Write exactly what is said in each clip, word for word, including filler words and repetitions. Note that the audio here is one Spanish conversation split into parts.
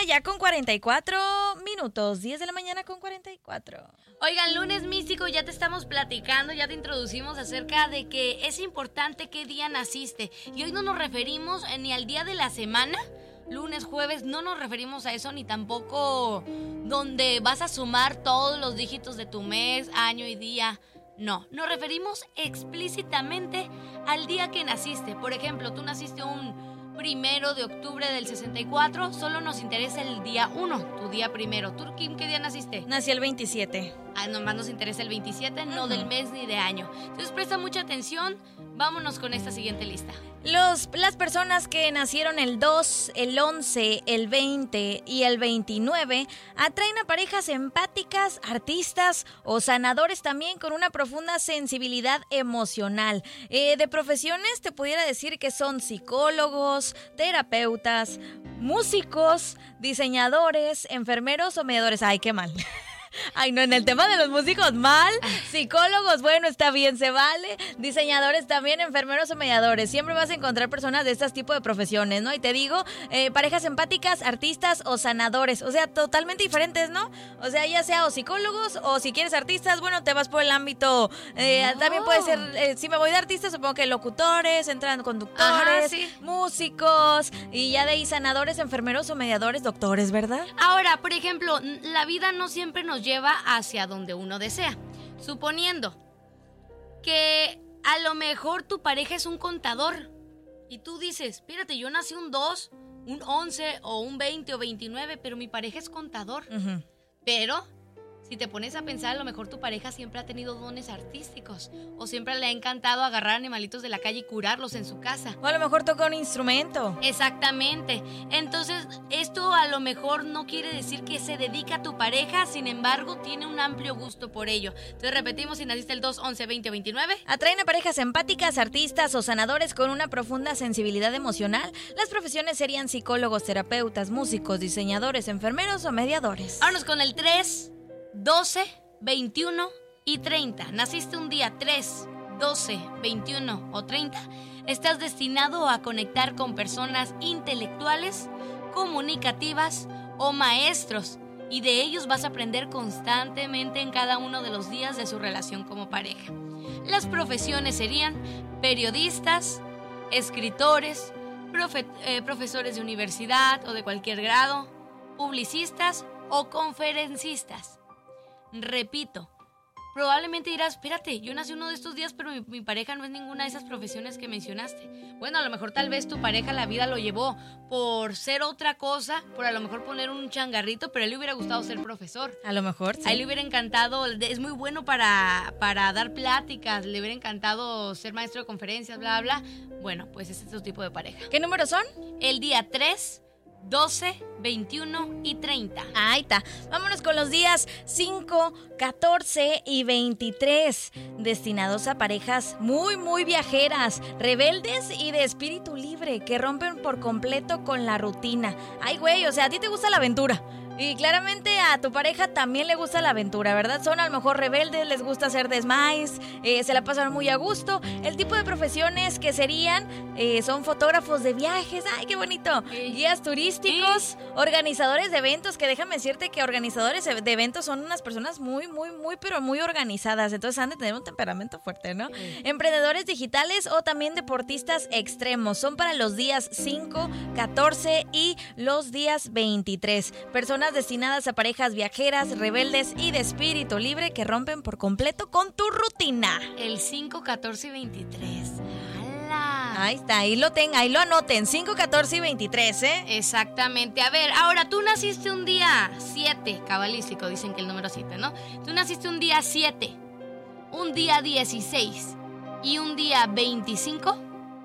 ya con cuarenta y cuatro minutos, diez de la mañana con cuarenta y cuatro. Oigan, lunes místico, ya te estamos platicando, ya te introducimos acerca de que es importante qué día naciste. Y hoy no nos referimos ni al día de la semana, lunes, jueves, no nos referimos a eso, ni tampoco donde vas a sumar todos los dígitos de tu mes, año y día. No, nos referimos explícitamente al día que naciste. Por ejemplo, tú naciste un primero de octubre del sesenta y cuatro, solo nos interesa el día uno, tu día primero. ¿Tú, Kim, qué día naciste? Nací el veintisiete. Ah, nomás nos interesa el veintisiete, uh-huh. No del mes ni de año. Entonces presta mucha atención, vámonos con esta siguiente lista. Los, las personas que nacieron el dos, el once, el veinte y el veintinueve atraen a parejas empáticas, artistas o sanadores también con una profunda sensibilidad emocional. Eh, de profesiones te pudiera decir que son psicólogos, terapeutas, músicos, diseñadores, enfermeros o mediadores. Ay, qué mal. Ay, no, en el tema de los músicos, mal. Psicólogos, bueno, está bien, se vale. Diseñadores también, enfermeros o mediadores. Siempre vas a encontrar personas de este tipo de profesiones, ¿no? Y te digo, eh, parejas empáticas, artistas o sanadores. O sea, totalmente diferentes, ¿no? O sea, ya sea o psicólogos o si quieres artistas, bueno, te vas por el ámbito. Eh, no. También puede ser, eh, si me voy de artistas, supongo que locutores, entran conductores, ajá, sí. músicos. Y ya de ahí sanadores, enfermeros o mediadores, doctores, ¿verdad? Ahora, por ejemplo, la vida no siempre nos lleva hacia donde uno desea. Suponiendo que a lo mejor tu pareja es un contador y tú dices, espérate, yo nací un dos, un once o un veinte o veintinueve, pero mi pareja es contador. Uh-huh. Pero si te pones a pensar, a lo mejor tu pareja siempre ha tenido dones artísticos o siempre le ha encantado agarrar animalitos de la calle y curarlos en su casa. O a lo mejor toca un instrumento. Exactamente. Entonces, esto a lo mejor no quiere decir que se dedica a tu pareja, sin embargo, tiene un amplio gusto por ello. Entonces, repetimos, si naciste el dos, once, veinte o veintinueve. Atraen a parejas empáticas, artistas o sanadores con una profunda sensibilidad emocional. Las profesiones serían psicólogos, terapeutas, músicos, diseñadores, enfermeros o mediadores. Vámonos con el tres. doce, veintiuno y treinta. Naciste un día tres, doce, veintiuno o treinta. Estás destinado a conectar con personas intelectuales, comunicativas o maestros, y de ellos vas a aprender constantemente en cada uno de los días de su relación como pareja. Las profesiones serían periodistas, escritores, profe- eh, profesores de universidad o de cualquier grado, publicistas o conferencistas. Repito, probablemente dirás, espérate, yo nací uno de estos días, pero mi, mi pareja no es ninguna de esas profesiones que mencionaste. Bueno, a lo mejor tal vez tu pareja la vida lo llevó por ser otra cosa, por a lo mejor poner un changarrito, pero a él le hubiera gustado ser profesor. A lo mejor, sí. A él le hubiera encantado, es muy bueno para, para dar pláticas, le hubiera encantado ser maestro de conferencias, bla, bla. Bueno, pues ese es tu tipo de pareja. ¿Qué números son? El día tres, doce, veintiuno y treinta. Ahí está. Vámonos con los días cinco, catorce y veintitrés, destinados a parejas muy, muy viajeras, rebeldes y de espíritu libre, que rompen por completo con la rutina. Ay, güey, o sea, a ti te gusta la aventura. Y claramente a tu pareja también le gusta la aventura, ¿verdad? Son a lo mejor rebeldes, les gusta hacer desmais, eh, se la pasan muy a gusto. El tipo de profesiones que serían eh, son fotógrafos de viajes, ¡ay, qué bonito! Sí. Guías turísticos, sí. Organizadores de eventos, que déjame decirte que organizadores de eventos son unas personas muy, muy, muy, pero muy organizadas. Entonces han de tener un temperamento fuerte, ¿no? Sí. Emprendedores digitales o también deportistas extremos. Son para los días cinco, catorce y los días veintitrés. Personas destinadas a parejas viajeras, rebeldes y de espíritu libre que rompen por completo con tu rutina. El cinco, catorce y veintitrés. ¡Hala! Ahí está, ahí lo tengan, ahí lo anoten, cinco, catorce y veintitrés, ¿eh? Exactamente. A ver, ahora tú naciste un día siete, cabalístico, dicen que el número siete, ¿no? Tú naciste un día siete, un día dieciséis y un día veinticinco.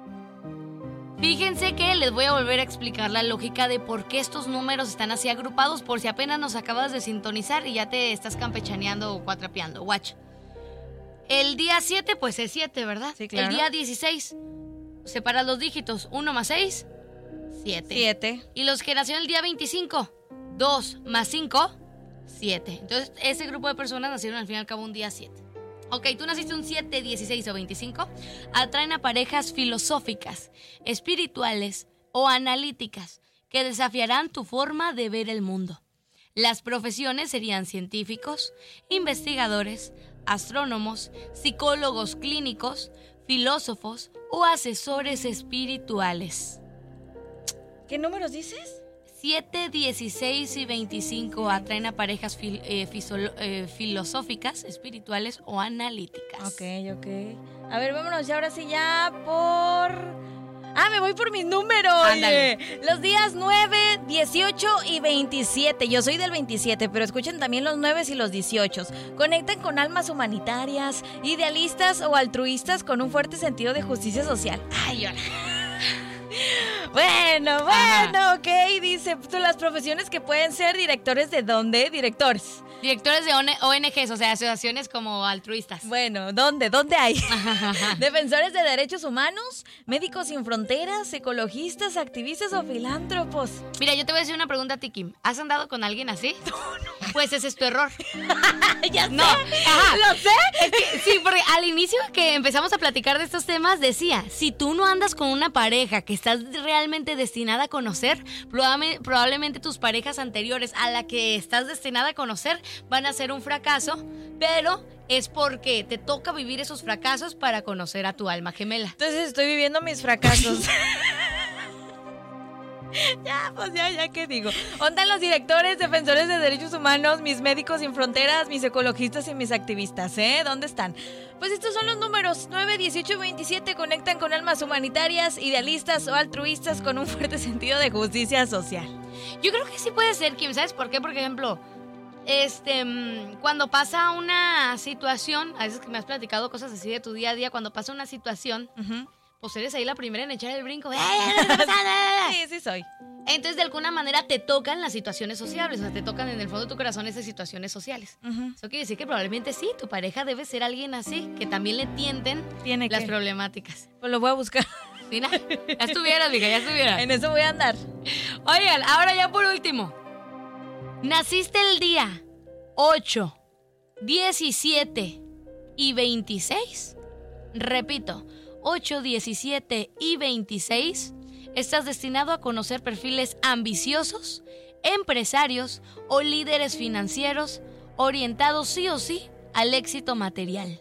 Fíjense que les voy a volver a explicar la lógica de por qué estos números están así agrupados, por si apenas nos acabas de sintonizar y ya te estás campechaneando o cuatrapeando. Watch. El día siete, pues es siete, ¿verdad? Sí, claro. El día dieciséis, separa los dígitos, uno más seis, siete. siete. Y los que nacieron el día veinticinco, dos más cinco, siete. Entonces, ese grupo de personas nacieron al fin y al cabo un día siete. Ok, tú naciste un siete, dieciséis o veinticinco, atraen a parejas filosóficas, espirituales o analíticas, que desafiarán tu forma de ver el mundo. Las profesiones serían científicos, investigadores, astrónomos, psicólogos clínicos, filósofos o asesores espirituales. ¿Qué números dices? siete, dieciséis y veinticinco atraen a parejas fil, eh, fisolo, eh, filosóficas, espirituales o analíticas. Ok, ok. A ver, vámonos ya ahora sí ya por... Ah, me voy por mis números. Ándale. Oye. Los días nueve, dieciocho y veintisiete. Yo soy del veintisiete, pero escuchen también los nueve y los dieciocho. Conectan con almas humanitarias, idealistas o altruistas con un fuerte sentido de justicia social. Ay, hola. Bueno, bueno, Ajá. ok, dice, tú las profesiones que pueden ser directores de dónde, directores. Directores de O N Ges, o sea, asociaciones como altruistas. Bueno, ¿dónde? ¿Dónde hay? Defensores de derechos humanos, médicos sin fronteras, ecologistas, activistas o filántropos. Mira, yo te voy a decir una pregunta a ti, Kim. ¿Has andado con alguien así? No, no. Pues ese es tu error. Ya no. sé. Ajá. ¿Lo sé? Es que, sí, porque al inicio que empezamos a platicar de estos temas decía, si tú no andas con una pareja que estás realmente destinada a conocer, probablemente, probablemente tus parejas anteriores a la que estás destinada a conocer van a ser un fracaso, pero es porque te toca vivir esos fracasos para conocer a tu alma gemela. Entonces estoy viviendo mis fracasos. Ya, pues ya, ya, ¿qué digo? ¿Dónde están los directores, defensores de derechos humanos, mis médicos sin fronteras, mis ecologistas y mis activistas, eh? ¿Dónde están? Pues estos son los números nueve, dieciocho y veintisiete. Conectan con almas humanitarias, idealistas o altruistas con un fuerte sentido de justicia social. Yo creo que sí puede ser, Kim. ¿Sabes por qué? Por ejemplo, este, cuando pasa una situación, a veces que me has platicado cosas así de tu día a día, cuando pasa una situación... Uh-huh. Pues eres ahí la primera en echar el brinco. Sí, sí soy. Entonces, de alguna manera te tocan las situaciones sociales. O sea, te tocan en el fondo de tu corazón esas situaciones sociales. Uh-huh. Eso quiere decir que probablemente sí, tu pareja debe ser alguien así, que también le tienten Tiene las que. problemáticas. Pues lo voy a buscar. Mira, ya estuvieras, mija, ya estuvieras. En eso voy a andar. Oigan, ahora ya por último. Naciste el día ocho, diecisiete y veintiséis. Repito. ocho, diecisiete y veintiséis, estás destinado a conocer perfiles ambiciosos, empresarios o líderes financieros orientados sí o sí al éxito material.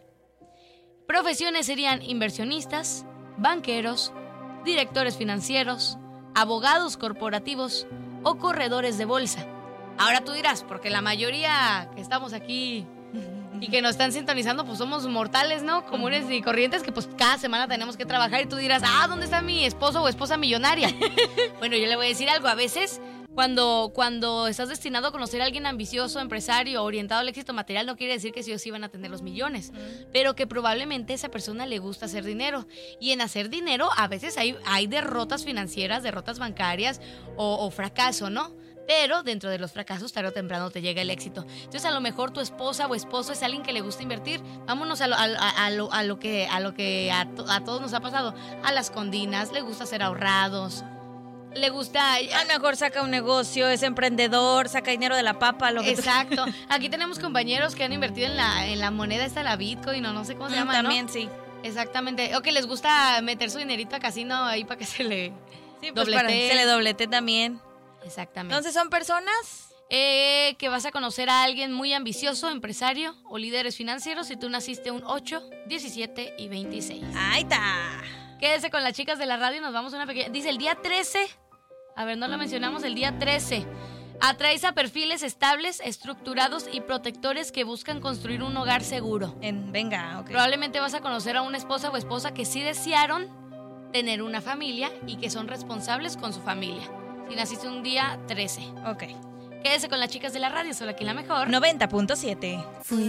Profesiones serían inversionistas, banqueros, directores financieros, abogados corporativos o corredores de bolsa. Ahora tú dirás, porque la mayoría que estamos aquí... y que nos están sintonizando, pues somos mortales, ¿no? Comunes y corrientes que pues cada semana tenemos que trabajar y tú dirás, ah, ¿dónde está mi esposo o esposa millonaria? Bueno, yo le voy a decir algo, a veces cuando, cuando estás destinado a conocer a alguien ambicioso, empresario, orientado al éxito material, no quiere decir que sí o sí van a tener los millones, uh-huh. pero que probablemente a esa persona le gusta hacer dinero. Y en hacer dinero a veces hay, hay derrotas financieras, derrotas bancarias o, o fracaso, ¿no? Pero dentro de los fracasos, tarde o temprano te llega el éxito. Entonces, a lo mejor tu esposa o esposo es alguien que le gusta invertir. Vámonos a lo, a, a, a lo, a lo que, a, lo que a, to, a todos nos ha pasado. A las condinas, le gusta ser ahorrados. Le gusta... A lo mejor saca un negocio, es emprendedor, saca dinero de la papa. Lo que Exacto. Tú... Aquí tenemos compañeros que han invertido en la, en la moneda esta, la Bitcoin, o no sé cómo se llama, También, ¿no? sí. Exactamente. O que les gusta meter su dinerito a casino ahí para que se le sí, pues para que se le doblete también. Exactamente. Entonces, ¿son personas? Eh, que vas a conocer a alguien muy ambicioso, empresario o líderes financieros si tú naciste un ocho, diecisiete y veintiséis. ¡Ahí está! Quédese con las chicas de la radio, nos vamos a una pequeña... Dice el día trece, a ver, no lo mencionamos, el día trece. Atraes a perfiles estables, estructurados y protectores que buscan construir un hogar seguro. En, venga, ok. Probablemente vas a conocer a una esposa o esposa que sí desearon tener una familia y que son responsables con su familia. Si naciste un día trece. Ok. Quédese con las chicas de la radio, solo aquí la mejor. noventa punto siete.